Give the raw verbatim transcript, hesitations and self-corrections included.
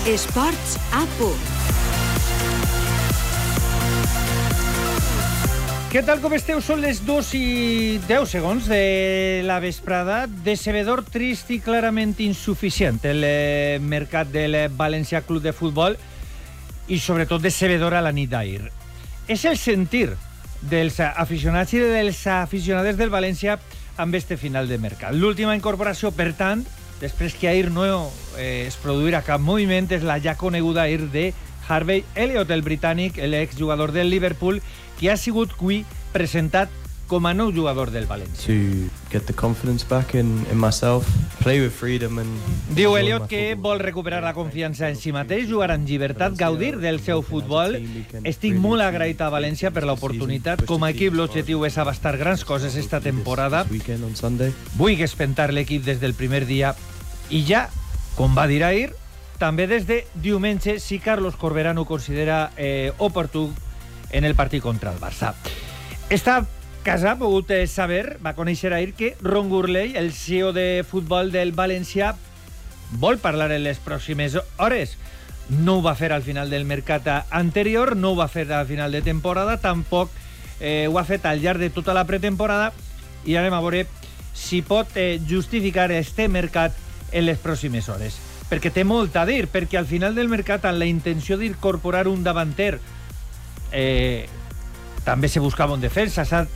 Esports a punt. Què tal, com esteu? Són les dos i deu segons de la vesprada. Decebedor, trist i clarament insuficient el eh, mercat del València Club de Futbol i sobretot decebedor a la nit d'ahir. És el sentir dels aficionats i dels aficionades del València amb este final de mercat. L'última incorporació, per tant, després que ahir no eh, es produirà cap moviment, és la ja coneguda ahir de Harvey Elliott, el britànic, l'exjugador del Liverpool, que ha sigut qui presentat com a nou jugador del València. To get the confidence back in, in myself, play with freedom and... Diu Elliott que vol recuperar la confiança en si mateix, jugar amb llibertat, gaudir del seu futbol. Estic molt agraït a València per l'oportunitat. Com a equip l'objectiu és abastar grans coses esta temporada. Vull espentar l'equip des del primer dia i ja, com va dir ahir, també des de diumenge, si Carlos Corberán ho considera eh, oportú en el partit contra el Barça. Esta casa ha pogut saber, va conèixer ahir que Ron Gourlay, el C E O de futbol del València, vol parlar en les pròximes hores. No ho va fer al final del mercat anterior, no ho va fer al final de temporada, tampoc eh, ho ha fet al llarg de tota la pretemporada, i anem a veure si pot eh, justificar este mercat en les pròximes hores. Perquè té molt a dir, perquè al final del mercat, amb la intenció d'incorporar un davanter, eh, també se buscava un defensa, s'ha